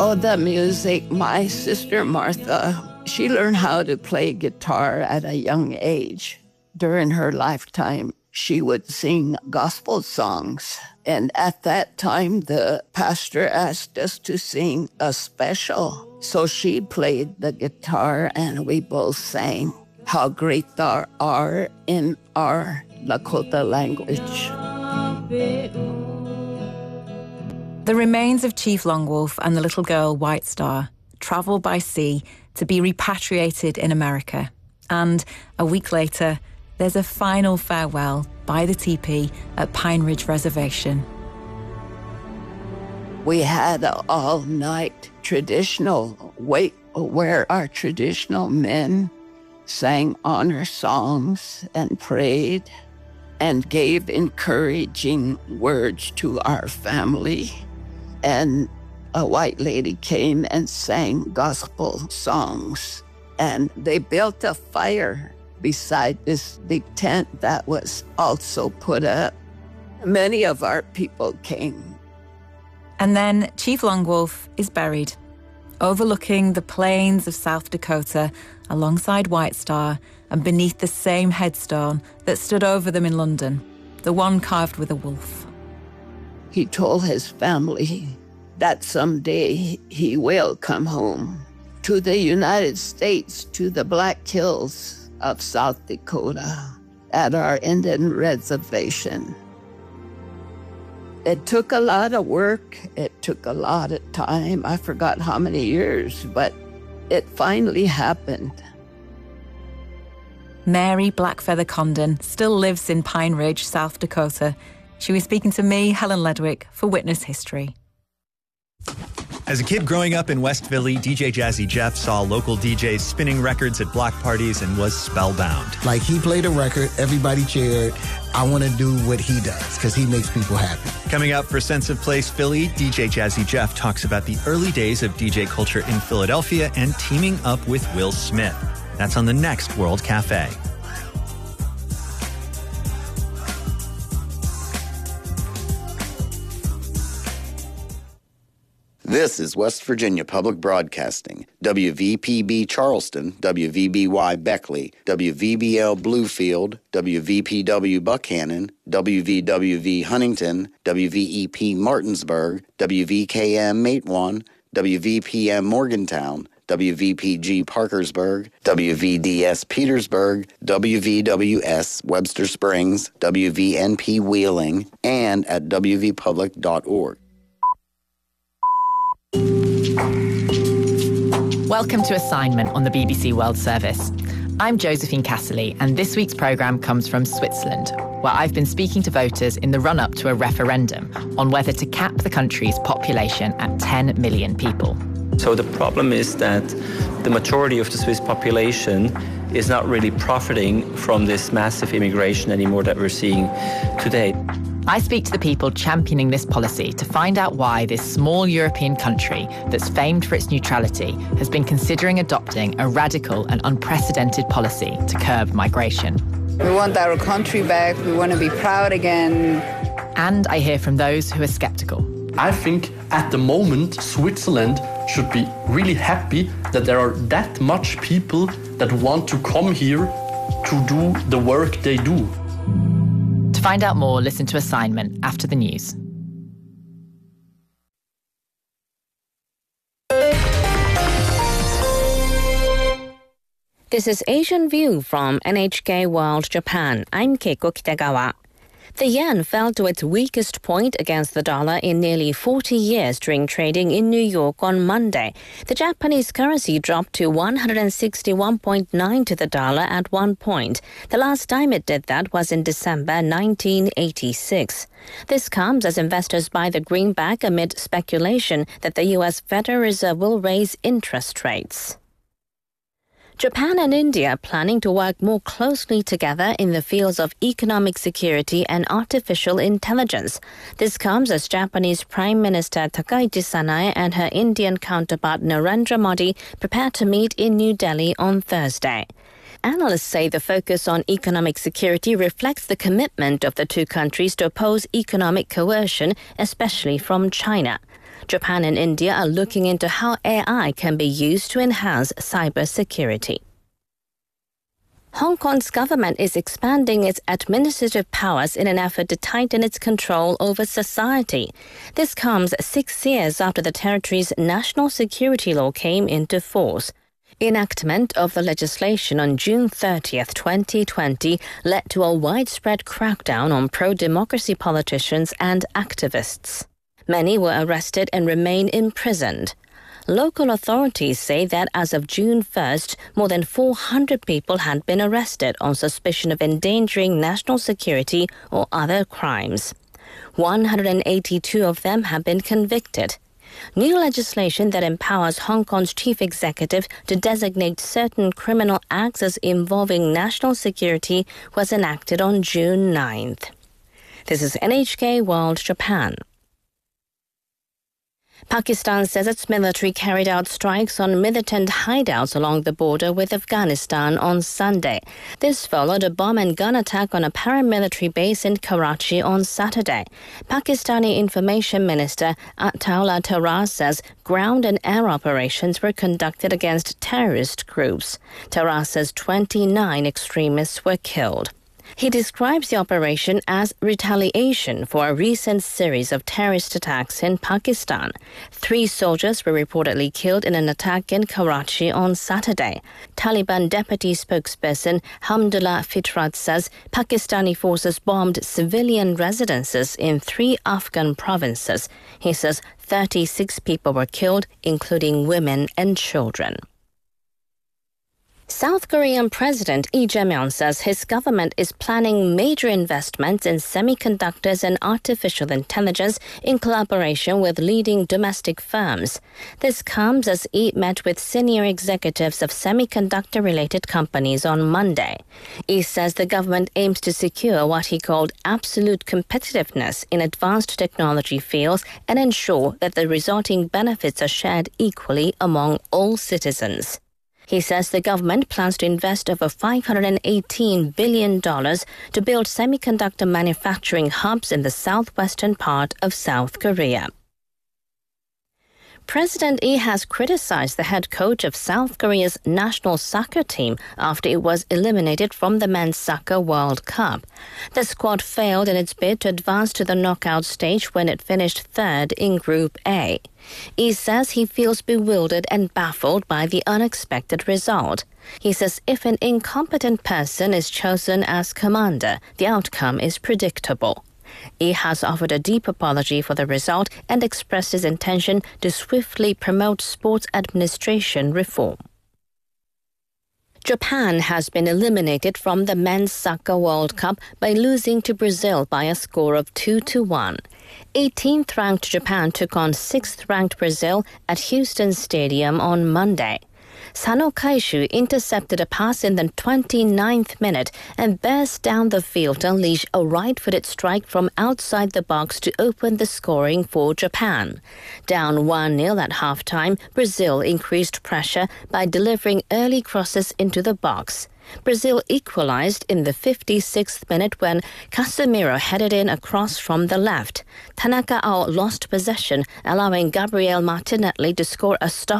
Oh, the music. My sister Martha, she learned how to play guitar at a young age. During her lifetime, she would sing gospel songs. And at that time, the pastor asked us to sing a special. So she played the guitar and we both sang How Great Thou Art in our Lakota language. The remains of Chief Longwolf and the little girl White Star travel by sea to be repatriated in America. And a week later, there's a final farewell by the teepee at Pine Ridge Reservation. We had an all-night traditional wake where our traditional men sang honor songs and prayed and gave encouraging words to our family. And a white lady came and sang gospel songs. And they built a fire beside this big tent that was also put up. Many of our people came. And then Chief Longwolf is buried, overlooking the plains of South Dakota alongside White Star and beneath the same headstone that stood over them in London, the one carved with a wolf. He told his family that someday he will come home to the United States, to the Black Hills of South Dakota at our Indian reservation. It took a lot of work. It took a lot of time. I forgot how many years, but it finally happened. Mary Blackfeather Condon still lives in Pine Ridge, South Dakota. She was speaking to me, Helen Ledwick, for Witness History. As a kid growing up in West Philly, DJ Jazzy Jeff saw local DJs spinning records at block parties and was spellbound. Like, he played a record, everybody cheered. I want to do what he does because he makes people happy. Coming up for Sense of Place Philly, DJ Jazzy Jeff talks about the early days of DJ culture in Philadelphia and teaming up with Will Smith. That's on the next World Cafe. This is West Virginia Public Broadcasting, WVPB Charleston, WVBY Beckley, WVBL Bluefield, WVPW Buckhannon, WVWV Huntington, WVEP Martinsburg, WVKM Matewan, WVPM Morgantown, WVPG Parkersburg, WVDS Petersburg, WVWS Webster Springs, WVNP Wheeling, and at wvpublic.org. Welcome to Assignment on the BBC World Service. I'm Josephine Casserly, and this week's programme comes from Switzerland, where I've been speaking to voters in the run-up to a referendum on whether to cap the country's population at 10 million people. So the problem is that the majority of the Swiss population is not really profiting from this massive immigration anymore that we're seeing today. I speak to the people championing this policy to find out why this small European country that's famed for its neutrality has been considering adopting a radical and unprecedented policy to curb migration. We want our country back. We want to be proud again. And I hear from those who are sceptical. I think at the moment Switzerland should be really happy that there are that much people that want to come here to do the work they do. To find out more, listen to Assignment after the news. This is Asian View from NHK World Japan. I'm Keiko Kitagawa. The yen fell to its weakest point against the dollar in nearly 40 years during trading in New York on Monday. The Japanese currency dropped to 161.9 to the dollar at one point. The last time it did that was in December 1986. This comes as investors buy the greenback amid speculation that the U.S. Federal Reserve will raise interest rates. Japan and India are planning to work more closely together in the fields of economic security and artificial intelligence. This comes as Japanese Prime Minister Takaichi Sanae and her Indian counterpart Narendra Modi prepare to meet in New Delhi on Thursday. Analysts say the focus on economic security reflects the commitment of the two countries to oppose economic coercion, especially from China. Japan and India are looking into how AI can be used to enhance cybersecurity. Hong Kong's government is expanding its administrative powers in an effort to tighten its control over society. This comes 6 years after the territory's national security law came into force. Enactment of the legislation on June 30th, 2020 led to a widespread crackdown on pro-democracy politicians and activists. Many were arrested and remain imprisoned. Local authorities say that as of June 1st, more than 400 people had been arrested on suspicion of endangering national security or other crimes. 182 of them have been convicted. New legislation that empowers Hong Kong's chief executive to designate certain criminal acts as involving national security was enacted on June 9th. This is NHK World Japan. Pakistan says its military carried out strikes on militant hideouts along the border with Afghanistan on Sunday. This followed a bomb and gun attack on a paramilitary base in Karachi on Saturday. Pakistani Information Minister Ataullah Tarar says ground and air operations were conducted against terrorist groups. Tarar says 29 extremists were killed. He describes the operation as retaliation for a recent series of terrorist attacks in Pakistan. 3 soldiers were reportedly killed in an attack in Karachi on Saturday. Taliban deputy spokesperson Hamdullah Fitrat says Pakistani forces bombed civilian residences in 3 Afghan provinces. He says 36 people were killed, including women and children. South Korean President Lee Jae-myung says his government is planning major investments in semiconductors and artificial intelligence in collaboration with leading domestic firms. This comes as Lee met with senior executives of semiconductor-related companies on Monday. Lee says the government aims to secure what he called absolute competitiveness in advanced technology fields and ensure that the resulting benefits are shared equally among all citizens. He says the government plans to invest over $518 billion to build semiconductor manufacturing hubs in the southwestern part of South Korea. President Lee has criticized the head coach of South Korea's national soccer team after it was eliminated from the Men's Soccer World Cup. The squad failed in its bid to advance to the knockout stage when it finished 3rd in Group A. Lee says he feels bewildered and baffled by the unexpected result. He says if an incompetent person is chosen as commander, the outcome is predictable. Lee has offered a deep apology for the result and expressed his intention to swiftly promote sports administration reform. Japan has been eliminated from the Men's Soccer World Cup by losing to Brazil by a score of 2-1. 18th-ranked Japan took on 6th-ranked Brazil at Houston Stadium on Monday. Sano Kaishu intercepted a pass in the 29th minute and burst down the field to unleash a right-footed strike from outside the box to open the scoring for Japan. Down 1-0 at halftime, Brazil increased pressure by delivering early crosses into the box. Brazil equalized in the 56th minute when Casemiro headed in a cross from the left. Tanaka Ao lost possession, allowing Gabriel Martinelli to score a stop